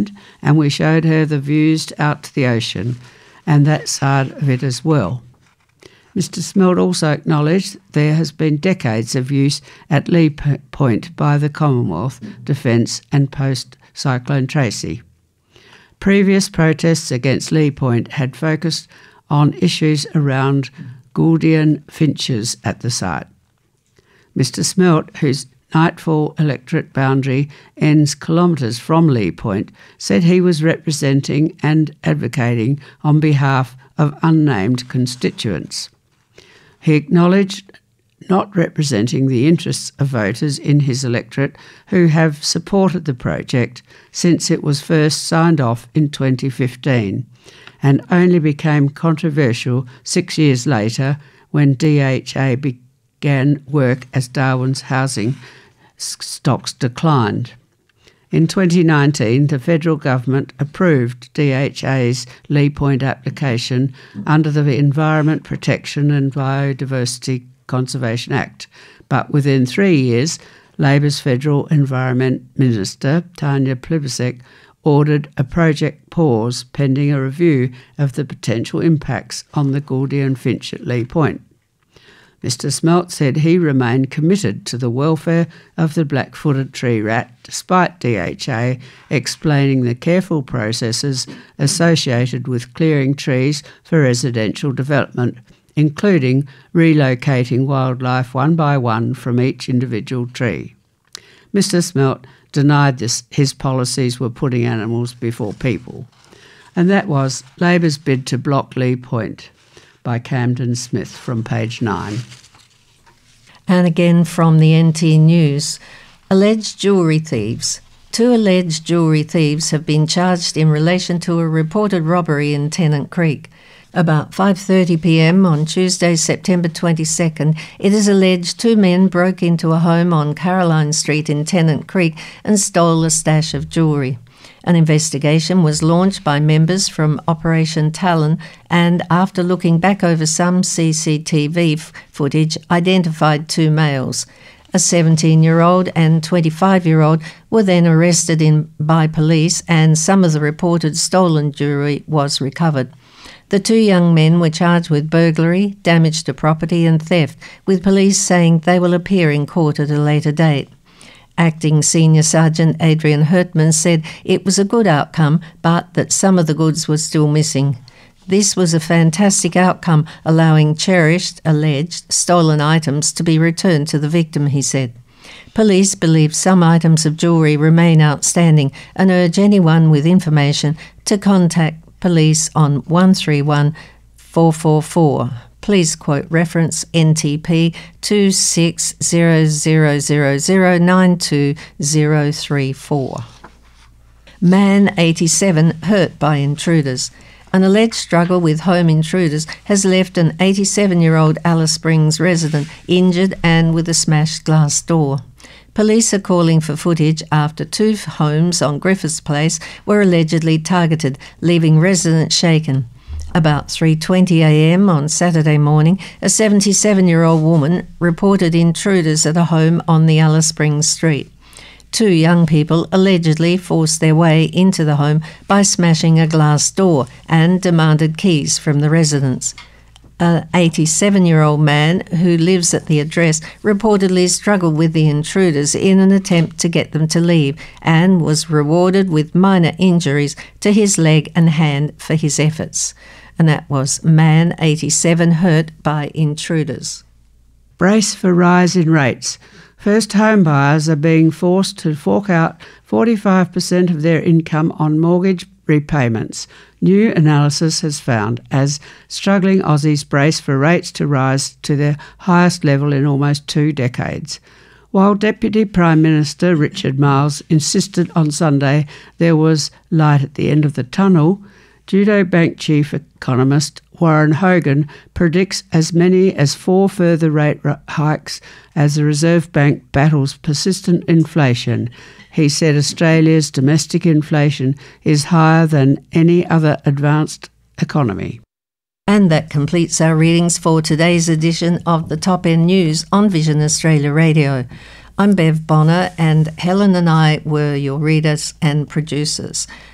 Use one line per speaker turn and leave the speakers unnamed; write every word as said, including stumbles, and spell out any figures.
land, and we showed her the views out to the ocean and that side of it as well. Mister Smelt also acknowledged there has been decades of use at Lee Point by the Commonwealth Defence and post-Cyclone Tracy. Previous protests against Lee Point had focused on issues around Gouldian finches at the site. Mister Smelt, whose Nightfall electorate boundary ends kilometres from Lee Point, said he was representing and advocating on behalf of unnamed constituents. He acknowledged not representing the interests of voters in his electorate who have supported the project since it was first signed off in twenty fifteen and only became controversial six years later when D H A began work as Darwin's housing stocks declined. In twenty nineteen, the federal government approved D H A's Lee Point application under the Environment Protection and Biodiversity Conservation Act, but within three years, Labor's Federal Environment Minister, Tanya Plibersek, ordered a project pause pending a review of the potential impacts on the Gouldian finch at Lee Point. Mister Smelt said he remained committed to the welfare of the black-footed tree rat, despite D H A explaining the careful processes associated with clearing trees for residential development, including relocating wildlife one by one from each individual tree. Mister Smelt denied this, his policies were putting animals before people. And that was Labor's bid to block Lee Point by Camden Smith from page nine.
And again from the N T News, alleged jewellery thieves. Two alleged jewellery thieves have been charged in relation to a reported robbery in Tennant Creek. About five thirty p m on Tuesday, September twenty-second, it is alleged two men broke into a home on Caroline Street in Tennant Creek and stole a stash of jewellery. An investigation was launched by members from Operation Talon and, after looking back over some C C T V f- footage, identified two males. A seventeen-year-old and twenty-five-year-old were then arrested in, by police, and some of the reported stolen jewellery was recovered. The two young men were charged with burglary, damage to property and theft, with police saying they will appear in court at a later date. Acting Senior Sergeant Adrian Hertman said it was a good outcome, but that some of the goods were still missing. This was a fantastic outcome, allowing cherished, alleged, stolen items to be returned to the victim, he said. Police believe some items of jewellery remain outstanding and urge anyone with information to contact police on one three one four four four. Please quote reference N T P two six zero zero zero zero nine two zero three four. Man eighty-seven hurt by intruders. An alleged struggle with home intruders has left an eighty-seven-year-old Alice Springs resident injured and with a smashed glass door. Police are calling for footage after two homes on Griffiths Place were allegedly targeted, leaving residents shaken. About three twenty a m on Saturday morning, a seventy-seven-year-old woman reported intruders at a home on the Alice Springs street. Two young people allegedly forced their way into the home by smashing a glass door and demanded keys from the residents. An eighty-seven-year-old man who lives at the address reportedly struggled with the intruders in an attempt to get them to leave and was rewarded with minor injuries to his leg and hand for his efforts. And that was Man eighty-seven hurt by intruders.
Brace for rise in rates. First home buyers are being forced to fork out forty-five percent of their income on mortgage repayments, new analysis has found, as struggling Aussies brace for rates to rise to their highest level in almost two decades. While Deputy Prime Minister Richard Marles insisted on Sunday there was light at the end of the tunnel, Judo Bank Chief Economist Warren Hogan predicts as many as four further rate hikes as the Reserve Bank battles persistent inflation. He said Australia's domestic inflation is higher than any other advanced economy.
And that completes our readings for today's edition of the Top End News on Vision Australia Radio. I'm Bev Bonner, and Helen and I were your readers and producers.